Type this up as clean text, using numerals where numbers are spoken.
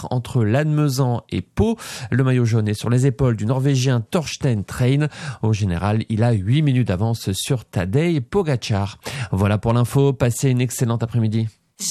km entre Lannemezan et Pau. Le maillot jaune est sur les épaules du Norvégien Torstein Train. Au général, il a 8 minutes d'avance sur Tadej Pogačar. Voilà pour l'info. Passez une excellente après-midi.